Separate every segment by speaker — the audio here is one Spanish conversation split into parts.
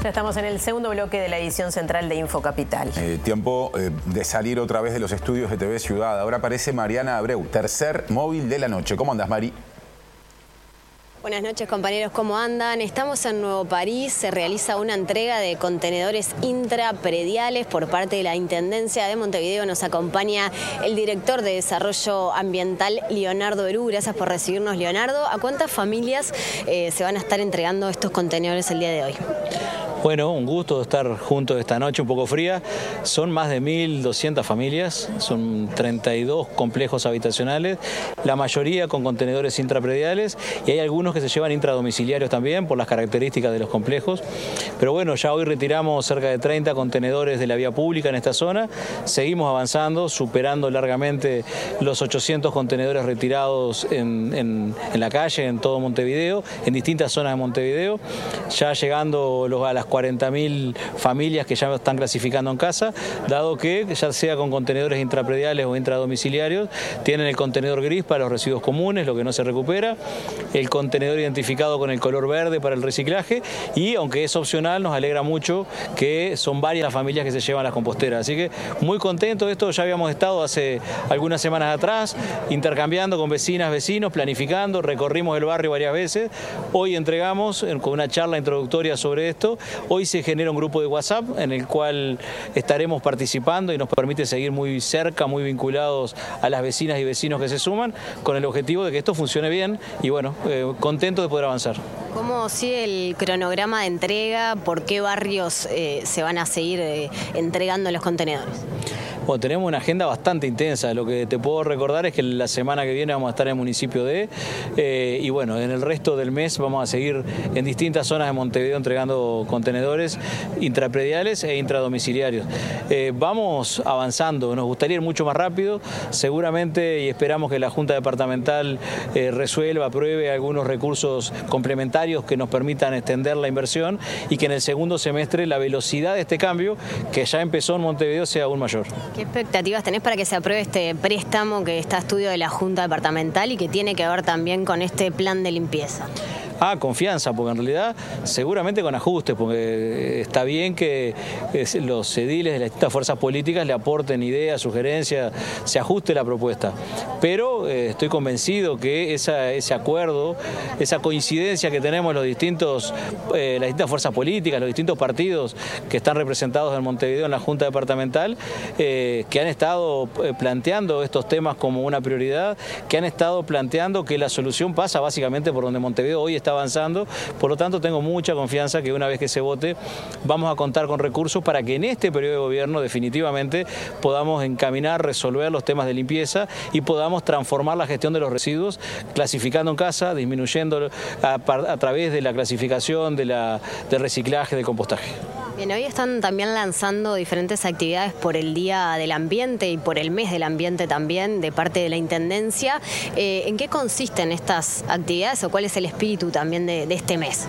Speaker 1: Ya estamos en el segundo bloque de la edición central de Infocapital.
Speaker 2: Tiempo de salir otra vez de los estudios de TV Ciudad. Ahora aparece Mariana Abreu, tercer móvil de la noche. ¿Cómo andas, Mari?
Speaker 3: Buenas noches, compañeros, ¿cómo andan? Estamos en Nuevo París, se realiza una entrega de contenedores intraprediales por parte de la Intendencia de Montevideo. Nos acompaña el director de Desarrollo Ambiental, Leonardo Eru. Gracias por recibirnos, Leonardo. ¿A cuántas familias se van a estar entregando estos contenedores el día de hoy?
Speaker 4: Bueno, un gusto estar juntos esta noche un poco fría. Son más de 1.200 familias, son 32 complejos habitacionales, la mayoría con contenedores intraprediales, y hay algunos que se llevan intradomiciliarios también por las características de los complejos. Pero bueno, ya hoy retiramos cerca de 30 contenedores de la vía pública en esta zona. Seguimos avanzando, superando largamente los 800 contenedores retirados en la calle, en todo Montevideo, en distintas zonas de Montevideo, ya llegando a las 40.000 familias que ya están clasificando en casa, dado que ya sea con contenedores intraprediales o intradomiciliarios, tienen el contenedor gris para los residuos comunes, lo que no se recupera, el contenedor identificado con el color verde para el reciclaje, y aunque es opcional, nos alegra mucho que son varias las familias que se llevan las composteras. Así que muy contento de esto. Ya habíamos estado hace algunas semanas atrás intercambiando con vecinas, vecinos, planificando, recorrimos el barrio varias veces. Hoy entregamos con una charla introductoria sobre esto. Hoy se genera un grupo de WhatsApp en el cual estaremos participando y nos permite seguir muy cerca, muy vinculados a las vecinas y vecinos que se suman, con el objetivo de que esto funcione bien y bueno, contento de poder avanzar.
Speaker 3: ¿Cómo sigue el cronograma de entrega? ¿Por qué barrios se van a seguir entregando los contenedores?
Speaker 4: Bueno, tenemos una agenda bastante intensa. Lo que te puedo recordar es que la semana que viene vamos a estar en el municipio de y bueno, en el resto del mes vamos a seguir en distintas zonas de Montevideo entregando contenedores intraprediales e intradomiciliarios. Vamos avanzando, nos gustaría ir mucho más rápido, seguramente, y esperamos que la Junta Departamental resuelva, apruebe algunos recursos complementarios que nos permitan extender la inversión y que en el segundo semestre la velocidad de este cambio, que ya empezó en Montevideo, sea aún mayor.
Speaker 3: ¿Qué expectativas tenés para que se apruebe este préstamo que está a estudio de la Junta Departamental y que tiene que ver también con este plan de limpieza?
Speaker 4: Confianza, porque en realidad seguramente con ajustes, porque está bien que los ediles de las distintas fuerzas políticas le aporten ideas, sugerencias, se ajuste la propuesta. Pero estoy convencido que ese acuerdo, esa coincidencia que tenemos las distintas fuerzas políticas, los distintos partidos que están representados en Montevideo en la Junta Departamental, que han estado planteando estos temas como una prioridad, que han estado planteando que la solución pasa básicamente por donde Montevideo hoy está avanzando. Por lo tanto, tengo mucha confianza que una vez que se vote vamos a contar con recursos para que en este periodo de gobierno definitivamente podamos encaminar, resolver los temas de limpieza y podamos transformar la gestión de los residuos, clasificando en casa, disminuyendo a través de la clasificación, del reciclaje, del compostaje.
Speaker 3: Bien, hoy están también lanzando diferentes actividades por el Día del Ambiente y por el Mes del Ambiente también de parte de la Intendencia. ¿En qué consisten estas actividades o cuál es el espíritu también de este mes?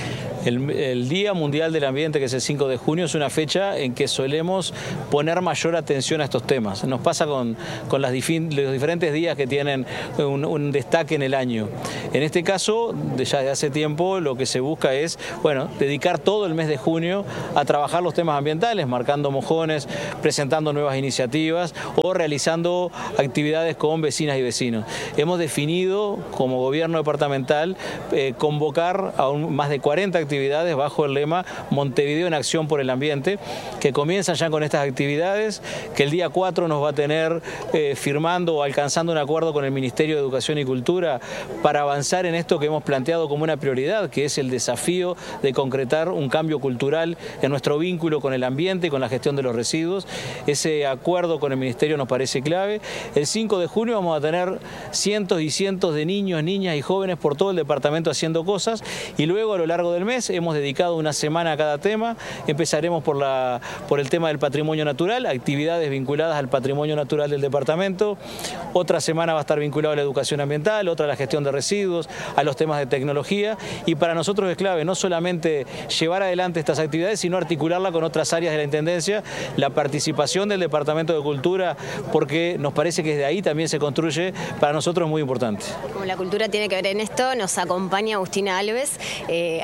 Speaker 4: El Día Mundial del Ambiente, que es el 5 de junio, es una fecha en que solemos poner mayor atención a estos temas. Nos pasa con los diferentes días que tienen un destaque en el año. En este caso, ya desde hace tiempo, lo que se busca es, bueno, dedicar todo el mes de junio a trabajar los temas ambientales, marcando mojones, presentando nuevas iniciativas o realizando actividades con vecinas y vecinos. Hemos definido como gobierno departamental convocar a más de 40 actividades bajo el lema Montevideo en Acción por el Ambiente, que comienzan ya con estas actividades, que el día 4 nos va a tener firmando o alcanzando un acuerdo con el Ministerio de Educación y Cultura para avanzar en esto que hemos planteado como una prioridad, que es el desafío de concretar un cambio cultural en nuestro vínculo con el ambiente y con la gestión de los residuos. Ese acuerdo con el Ministerio nos parece clave. El 5 de junio vamos a tener cientos y cientos de niños, niñas y jóvenes por todo el departamento haciendo cosas, y luego a lo largo del mes hemos dedicado una semana a cada tema. Empezaremos por el tema del patrimonio natural, actividades vinculadas al patrimonio natural del departamento. Otra semana va a estar vinculada a la educación ambiental, otra a la gestión de residuos, a los temas de tecnología, y para nosotros es clave no solamente llevar adelante estas actividades, sino articularla con otras áreas de la Intendencia, la participación del Departamento de Cultura, porque nos parece que desde ahí también se construye, para nosotros es muy importante.
Speaker 3: Como la cultura tiene que ver en esto, nos acompaña Agustina Alves. Agus, bueno,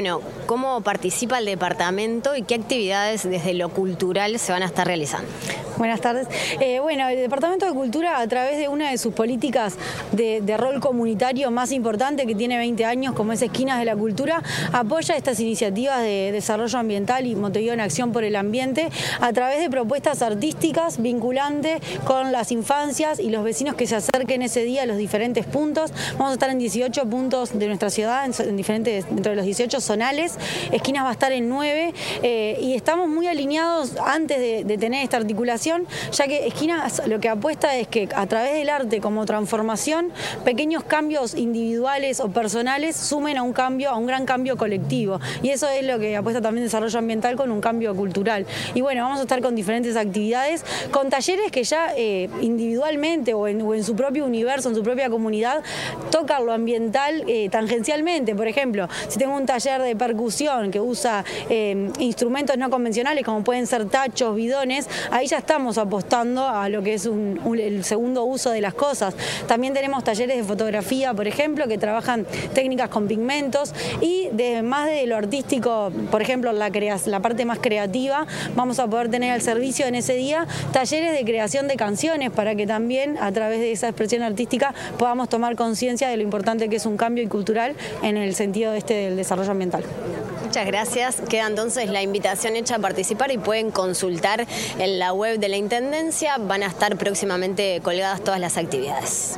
Speaker 3: Bueno, ¿cómo participa el departamento y qué actividades desde lo cultural se van a estar realizando?
Speaker 5: Buenas tardes. Bueno, el Departamento de Cultura, a través de una de sus políticas de rol comunitario más importante, que tiene 20 años, como es Esquinas de la Cultura, apoya estas iniciativas de desarrollo ambiental y Montevideo en Acción por el Ambiente a través de propuestas artísticas vinculantes con las infancias y los vecinos que se acerquen ese día a los diferentes puntos. Vamos a estar en 18 puntos de nuestra ciudad, dentro de los 18 zonales. Esquinas va a estar en 9 y estamos muy alineados antes de tener esta articulación, ya que Esquinas lo que apuesta es que a través del arte como transformación, pequeños cambios individuales o personales sumen a un gran cambio colectivo. Y eso es lo que apuesta también Desarrollo Ambiental con un cambio cultural. Y bueno, vamos a estar con diferentes actividades, con talleres que ya individualmente o en su propio universo, en su propia comunidad, tocan lo ambiental tangencialmente. Por ejemplo, si tengo un taller de percusión que usa instrumentos no convencionales como pueden ser tachos, bidones, ahí ya estamos apostando a lo que es el segundo uso de las cosas. También tenemos talleres de fotografía, por ejemplo, que trabajan técnicas con pigmentos y más de lo artístico, por ejemplo, la parte más creativa, vamos a poder tener al servicio en ese día talleres de creación de canciones para que también a través de esa expresión artística podamos tomar conciencia de lo importante que es un cambio cultural en el sentido del desarrollo ambiental.
Speaker 3: Muchas gracias. Queda entonces la invitación hecha a participar y pueden consultar en la web de la Intendencia. Van a estar próximamente colgadas todas las actividades.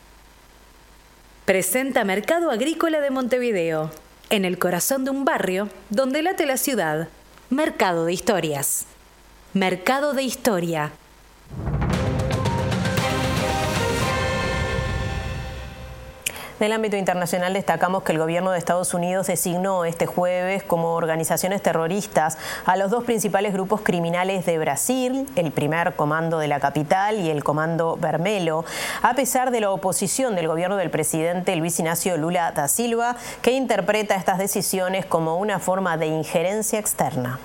Speaker 6: Presenta Mercado Agrícola de Montevideo, en el corazón de un barrio donde late la ciudad. Mercado de Historias. Mercado de Historia.
Speaker 1: Del ámbito internacional destacamos que el gobierno de Estados Unidos designó este jueves como organizaciones terroristas a los dos principales grupos criminales de Brasil, el primer comando de la capital y el comando Vermelho, a pesar de la oposición del gobierno del presidente Luis Inácio Lula da Silva, que interpreta estas decisiones como una forma de injerencia externa.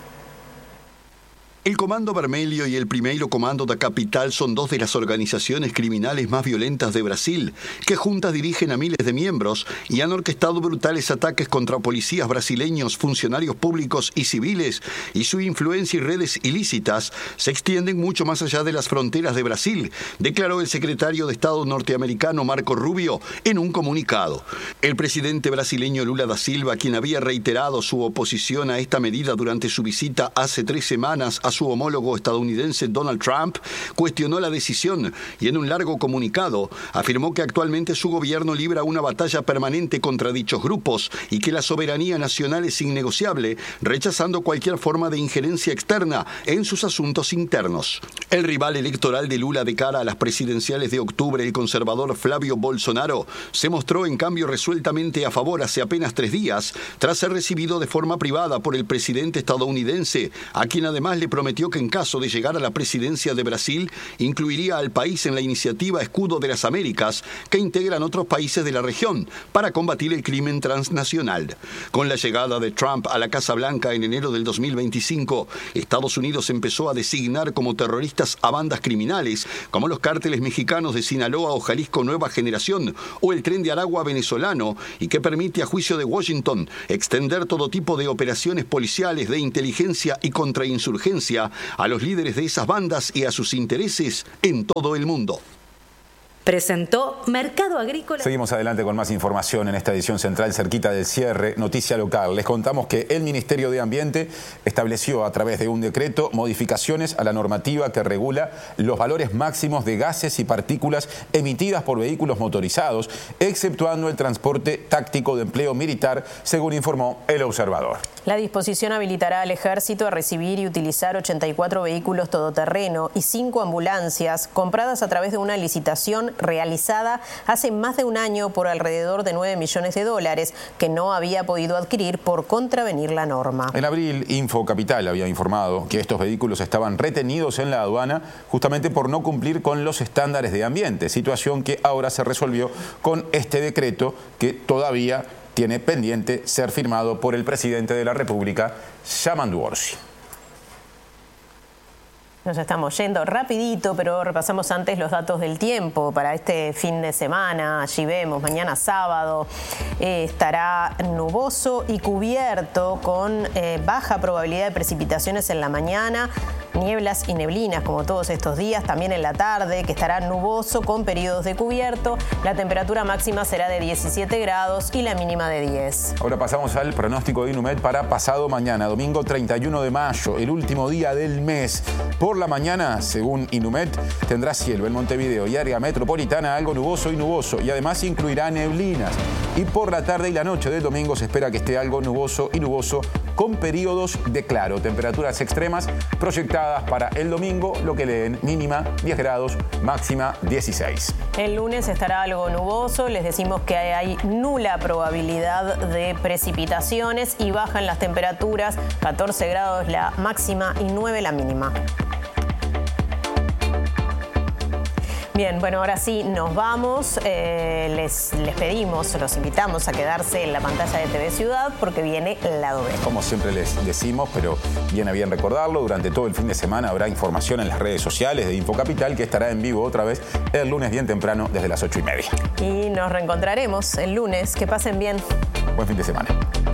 Speaker 7: El Comando Vermelho y el Primeiro Comando da Capital son dos de las organizaciones criminales más violentas de Brasil, que juntas dirigen a miles de miembros y han orquestado brutales ataques contra policías brasileños, funcionarios públicos y civiles, y su influencia y redes ilícitas se extienden mucho más allá de las fronteras de Brasil, declaró el secretario de Estado norteamericano Marco Rubio en un comunicado. El presidente brasileño Lula da Silva, quien había reiterado su oposición a esta medida durante su visita hace 3 semanas a su homólogo estadounidense Donald Trump, cuestionó la decisión y en un largo comunicado afirmó que actualmente su gobierno libra una batalla permanente contra dichos grupos y que la soberanía nacional es innegociable, rechazando cualquier forma de injerencia externa en sus asuntos internos. El rival electoral de Lula de cara a las presidenciales de octubre, el conservador Flavio Bolsonaro, se mostró en cambio resueltamente a favor hace apenas 3 días, tras ser recibido de forma privada por el presidente estadounidense, a quien además le prometió que en caso de llegar a la presidencia de Brasil, incluiría al país en la iniciativa Escudo de las Américas, que integran otros países de la región, para combatir el crimen transnacional. Con la llegada de Trump a la Casa Blanca en enero del 2025, Estados Unidos empezó a designar como terroristas a bandas criminales, como los cárteles mexicanos de Sinaloa o Jalisco Nueva Generación, o el Tren de Aragua venezolano, y que permite, a juicio de Washington, extender todo tipo de operaciones policiales, de inteligencia y contrainsurgencia a los líderes de esas bandas y a sus intereses en todo el mundo.
Speaker 6: Presentó Mercado Agrícola.
Speaker 2: Seguimos adelante con más información en esta edición central cerquita del cierre. Noticia local. Les contamos que el Ministerio de Ambiente estableció a través de un decreto modificaciones a la normativa que regula los valores máximos de gases y partículas emitidas por vehículos motorizados, exceptuando el transporte táctico de empleo militar, según informó El Observador.
Speaker 1: La disposición habilitará al Ejército a recibir y utilizar 84 vehículos todoterreno y 5 ambulancias compradas a través de una licitación realizada hace más de un año por alrededor de $9 millones que no había podido adquirir por contravenir la norma.
Speaker 2: En abril, Infocapital había informado que estos vehículos estaban retenidos en la aduana justamente por no cumplir con los estándares de ambiente, situación que ahora se resolvió con este decreto que todavía tiene pendiente ser firmado por el presidente de la República, Yamandu Orsi.
Speaker 1: Nos estamos yendo rapidito, pero repasamos antes los datos del tiempo para este fin de semana. Allí vemos, mañana sábado estará nuboso y cubierto con baja probabilidad de precipitaciones en la mañana, nieblas y neblinas como todos estos días, también en la tarde que estará nuboso con periodos de cubierto. La temperatura máxima será de 17 grados y la mínima de 10.
Speaker 2: Ahora pasamos al pronóstico de Inumet para pasado mañana, domingo 31 de mayo, el último día del mes. Por la mañana, según Inumet, tendrá cielo en Montevideo y área metropolitana algo nuboso y además incluirá neblinas. Y por la tarde y la noche del domingo se espera que esté algo nuboso con periodos de claro. Temperaturas extremas proyectadas para el domingo, lo que leen mínima 10 grados, máxima 16.
Speaker 1: El lunes estará algo nuboso, les decimos que hay nula probabilidad de precipitaciones y bajan las temperaturas, 14 grados la máxima y 9 la mínima. Bien, bueno, ahora sí nos vamos. Les pedimos, los invitamos a quedarse en la pantalla de TV Ciudad porque viene Lado B.
Speaker 2: Como siempre les decimos, pero viene bien recordarlo, durante todo el fin de semana habrá información en las redes sociales de Infocapital que estará en vivo otra vez el lunes bien temprano desde las 8:30.
Speaker 1: Y nos reencontraremos el lunes. Que pasen bien.
Speaker 2: Buen fin de semana.